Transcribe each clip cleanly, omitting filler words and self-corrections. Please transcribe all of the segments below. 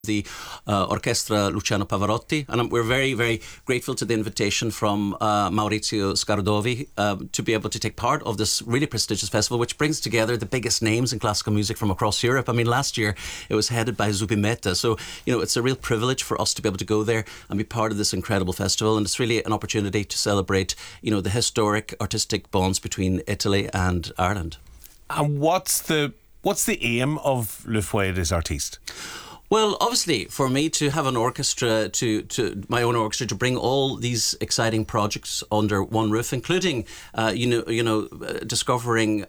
the Orchestra Luciano Pavarotti, and we're very, very grateful to the invitation from Maurizio Scardovi to be able to take part of this really prestigious festival, which brings together the biggest names in classical music from across Europe. I mean, last year it was headed by Zubin Mehta, so it's a real privilege for us to be able to go there and be part of this incredible festival, and it's really an opportunity to celebrate the historic artistic bonds between Italy and Ireland. And what's the aim of Le Foyer des Artistes? Well, obviously, for me to have an orchestra, to my own orchestra, to bring all these exciting projects under one roof, including, discovering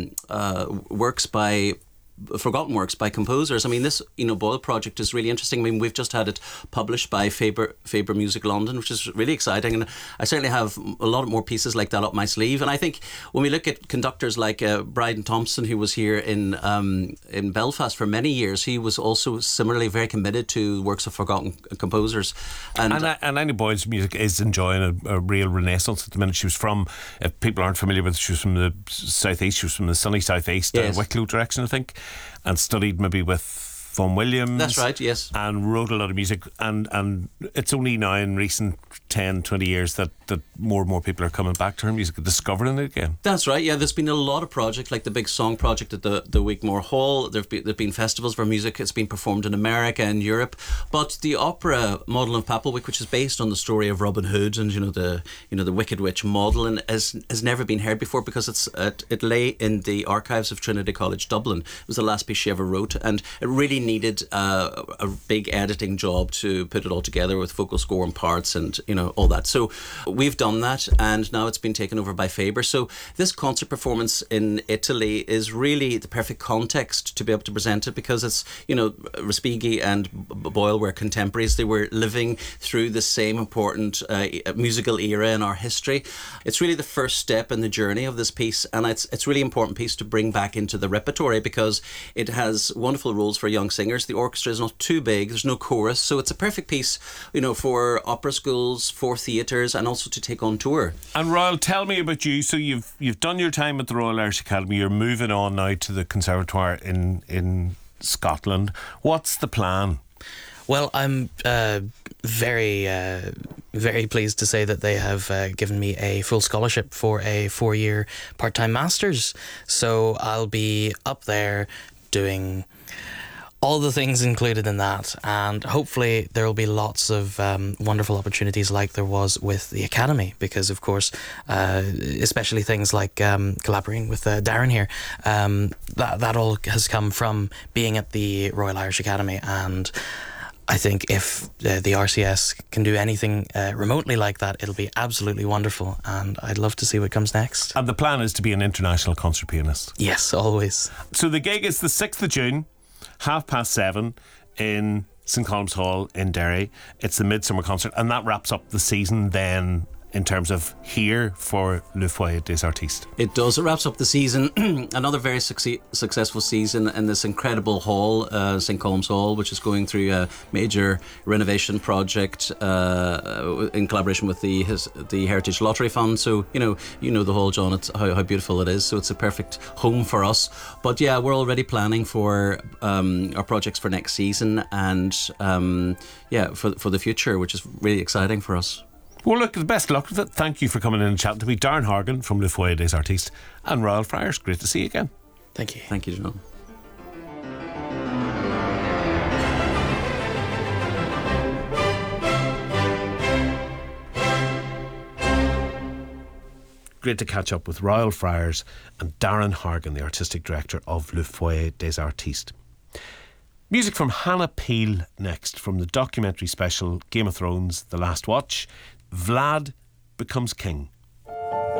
works by forgotten works by composers. I mean, this Boyle project is really interesting. I mean, we've just had it published by Faber Music London, which is really exciting, and I certainly have a lot more pieces like that up my sleeve. And I think when we look at conductors like Bryden Thompson, who was here in Belfast for many years, he was also similarly very committed to works of forgotten composers. And Annie Boyle's music is enjoying a real renaissance at the minute. She was from, if people aren't familiar with it, she was from the southeast. She was from the sunny southeast, yes. Wicklow direction, I think, and studied maybe with Vaughan Williams. That's right, yes. And wrote a lot of music, and it's only now in recent 10, 20 years that more and more people are coming back to her music, discovering it again. That's right, yeah. There's been a lot of projects, like the big song project at the Wigmore Hall. There've been festivals where music has been performed in America and Europe. But the opera Model of Papelwick, which is based on the story of Robin Hood and the Wicked Witch model, and has never been heard before because it lay in the archives of Trinity College Dublin. It was the last piece she ever wrote, and it really needed a big editing job to put it all together with vocal score and parts and all that. So we've done that, and now it's been taken over by Faber. So this concert performance in Italy is really the perfect context to be able to present it, because it's Respighi and Boyle were contemporaries. They were living through the same important musical era in our history. It's really the first step in the journey of this piece, and it's really important piece to bring back into the repertory because it has wonderful roles for young singers. The orchestra is not too big, there's no chorus, so it's a perfect piece for opera schools, for theatres, and also to take on tour. And Royal, tell me about you. So you've done your time at the Royal Irish Academy, you're moving on now to the Conservatoire in Scotland. What's the plan? Well, I'm very pleased to say that they have given me a full scholarship for a 4-year part-time master's. So I'll be up there doing all the things included in that, and hopefully there will be lots of wonderful opportunities like there was with the Academy, because of course especially things like collaborating with Darren here, that all has come from being at the Royal Irish Academy. And I think if the RCS can do anything remotely like that, it'll be absolutely wonderful, and I'd love to see what comes next. And the plan is to be an international concert pianist? Yes, always. So the gig is the 6th of June, 7:30 in St Colum's Hall in Derry. It's the Midsummer Concert, and that wraps up the season then in terms of here for Le Foyer des Artistes. It does. It wraps up the season. Another very successful season in this incredible hall, St Colum's Hall, which is going through a major renovation project in collaboration with the Heritage Lottery Fund. So you know the hall, John. It's how beautiful it is. So it's a perfect home for us. But yeah, we're already planning for our projects for next season, and for the future, which is really exciting for us. Well, look, the best luck with it. Thank you for coming in and chatting to me. Darren Horgan from Le Foyer des Artistes and Royal Friars. Great to see you again. Thank you. Thank you, John. Great to catch up with Royal Friars and Darren Horgan, the Artistic Director of Le Foyer des Artistes. Music from Hannah Peel next, from the documentary special Game of Thrones The Last Watch. Vlad Becomes King.